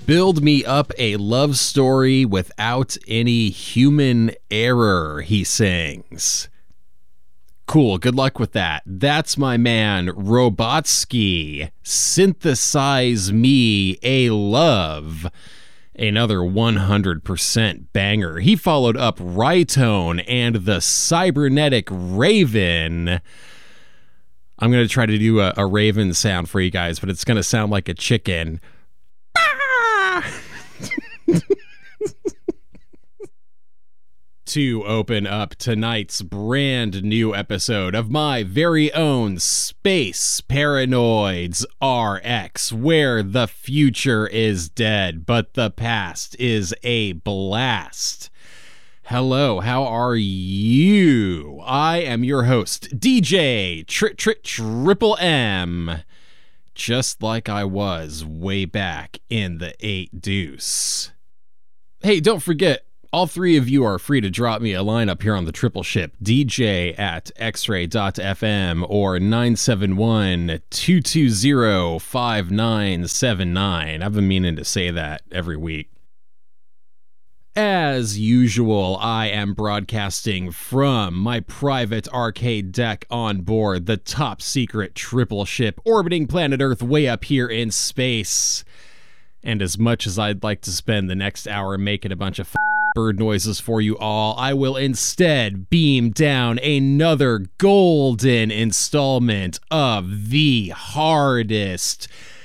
Build me up a love story without any human error, he sings. Cool, good luck with that. That's my man, Robotsky. Synthesize me a love. Another 100% banger. He followed up Rytone and the Cybernetic Raven. I'm going to try to do a raven sound for you guys, but it's going to sound like a chicken. To open up tonight's brand new episode of my very own Space Paranoids RX, where the future is dead, but the past is a blast. Hello, how are you? I am your host, DJ Triple M, just like I was way back in the 8 Deuce. Hey, don't forget, all three of you are free to drop me a line up here on the triple ship, DJ at xray.fm or 971-220-5979. I've been meaning to say that every week. As usual, I am broadcasting from my private arcade deck on board the top secret triple ship orbiting planet Earth way up here in space. And as much as I'd like to spend the next hour making a bunch of bird noises for you all, I will instead beam down another golden installment of the hardest